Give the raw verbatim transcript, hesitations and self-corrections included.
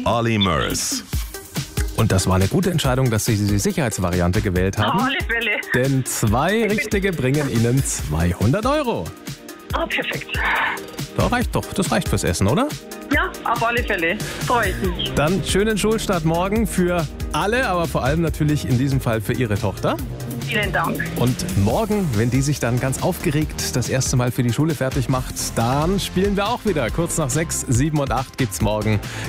Olli Murs. Und das war eine gute Entscheidung, dass Sie die Sicherheitsvariante gewählt haben. Auf alle Fälle. Denn zwei Richtige bringen Ihnen zweihundert Euro. Ah, perfekt. Das reicht doch. Das reicht fürs Essen, oder? Ja, auf alle Fälle. Freue ich mich. Dann schönen Schulstart morgen für alle, aber vor allem natürlich in diesem Fall für Ihre Tochter. Vielen Dank. Und morgen, wenn die sich dann ganz aufgeregt das erste Mal für die Schule fertig macht, dann spielen wir auch wieder. Kurz nach sechs, sieben und acht gibt's morgen